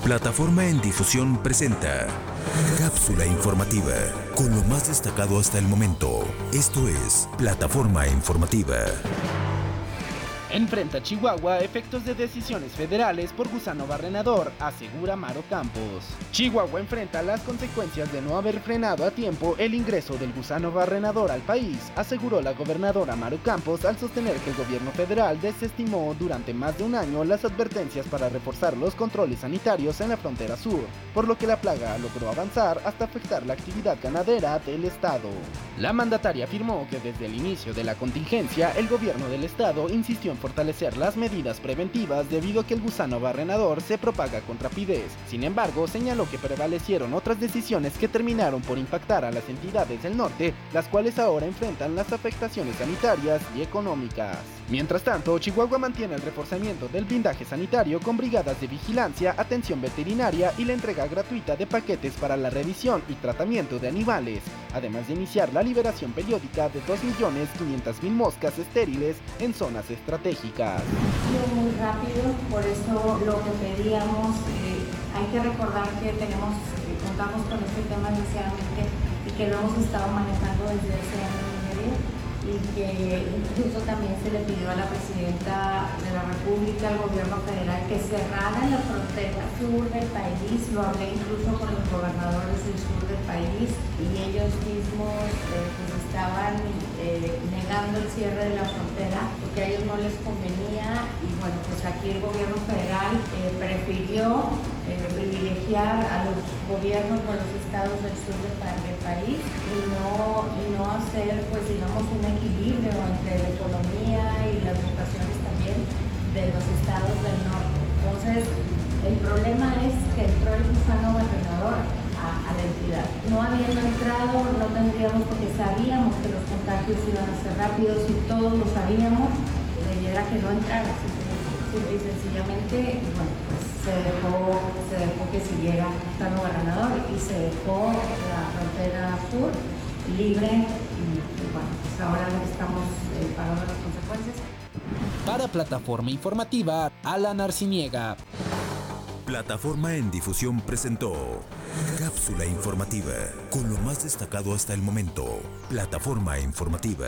Plataforma en Difusión presenta Cápsula informativa con lo más destacado hasta el momento. Esto es Plataforma Informativa. Enfrenta Chihuahua efectos de decisiones federales por gusano barrenador, asegura Maro Campos. Chihuahua enfrenta las consecuencias de no haber frenado a tiempo el ingreso del gusano barrenador al país, aseguró la gobernadora Maro Campos al sostener que el gobierno federal desestimó durante más de un año las advertencias para reforzar los controles sanitarios en la frontera sur, por lo que la plaga logró avanzar hasta afectar la actividad ganadera del estado. La mandataria afirmó que desde el inicio de la contingencia el gobierno del estado insistió en fortalecer las medidas preventivas debido a que el gusano barrenador se propaga con rapidez. Sin embargo, señaló que prevalecieron otras decisiones que terminaron por impactar a las entidades del norte, las cuales ahora enfrentan las afectaciones sanitarias y económicas. Mientras tanto, Chihuahua mantiene el reforzamiento del blindaje sanitario con brigadas de vigilancia, atención veterinaria y la entrega gratuita de paquetes para la revisión y tratamiento de animales, además de iniciar la liberación periódica de 2.500.000 moscas estériles en zonas estratégicas. Muy rápido, por eso lo que pedíamos, hay que recordar que contamos con este tema inicialmente y que lo hemos estado manejando desde ese año y medio, y que incluso también se le pidió a la presidenta de la República, al gobierno federal, que cerraran la frontera sur del país. Lo hablé incluso con los gobernadores del sur del país y ellos mismos pues estaban negando el cierre de la frontera porque a ellos no les convenía, y bueno, pues aquí el gobierno federal prefirió privilegiar a los gobiernos o a los estados del sur del país y no hacer, pues digamos, un equilibrio entre la economía y las vocaciones también de los estados del norte. Entonces, el problema es que entró el gusano barrenador a la entidad. No habiendo entrado, no tendríamos, porque sabíamos que los contagios iban a ser rápidos y todos lo sabíamos, la idea era que no entrara. Y sencillamente, bueno, pues se dejó que siguiera el gusano barrenador y se dejó la frontera sur libre y bueno, pues ahora estamos pagando las consecuencias. Para Plataforma Informativa, Alan Arciniega. Plataforma en Difusión presentó Cápsula informativa con lo más destacado hasta el momento. Plataforma Informativa.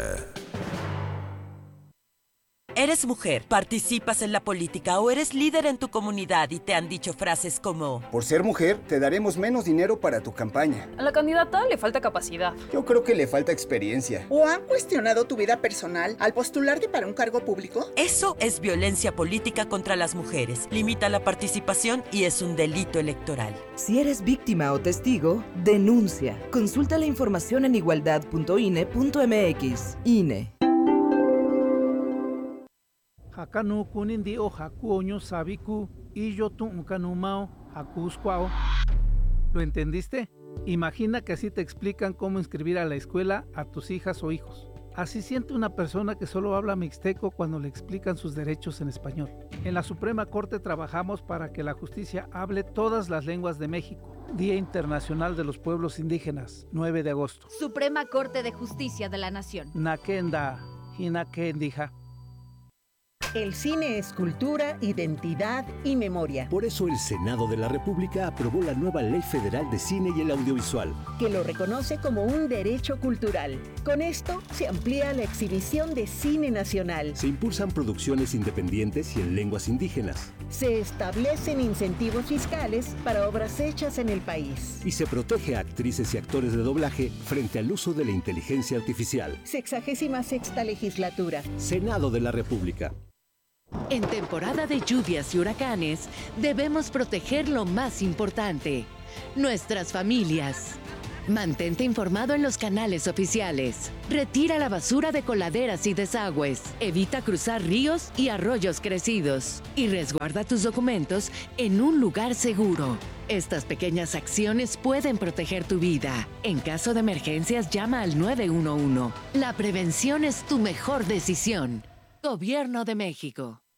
¿Eres mujer, participas en la política o eres líder en tu comunidad y te han dicho frases como: por ser mujer, te daremos menos dinero para tu campaña? A la candidata le falta capacidad. Yo creo que le falta experiencia. ¿O han cuestionado tu vida personal al postularte para un cargo público? Eso es violencia política contra las mujeres, limita la participación y es un delito electoral. Si eres víctima o testigo, denuncia. Consulta la información en igualdad.ine.mx. INE. Hakanu kunindi o hakuoño sabiku y yo tu unkanumao hakuskwao. ¿Lo entendiste? Imagina que así te explican cómo inscribir a la escuela a tus hijas o hijos. Así siente una persona que solo habla mixteco cuando le explican sus derechos en español. En la Suprema Corte trabajamos para que la justicia hable todas las lenguas de México. Día Internacional de los Pueblos Indígenas, 9 de agosto. Suprema Corte de Justicia de la Nación. Nakenda, hinakendija. El cine es cultura, identidad y memoria. Por eso el Senado de la República aprobó la nueva Ley Federal de Cine y el Audiovisual, que lo reconoce como un derecho cultural. Con esto se amplía la exhibición de cine nacional. Se impulsan producciones independientes y en lenguas indígenas. Se establecen incentivos fiscales para obras hechas en el país. Y se protege a actrices y actores de doblaje frente al uso de la inteligencia artificial. 66ª legislatura. Senado de la República. En temporada de lluvias y huracanes, debemos proteger lo más importante: nuestras familias. Mantente informado en los canales oficiales. Retira la basura de coladeras y desagües. Evita cruzar ríos y arroyos crecidos. Y resguarda tus documentos en un lugar seguro. Estas pequeñas acciones pueden proteger tu vida. En caso de emergencias, llama al 911. La prevención es tu mejor decisión. Gobierno de México.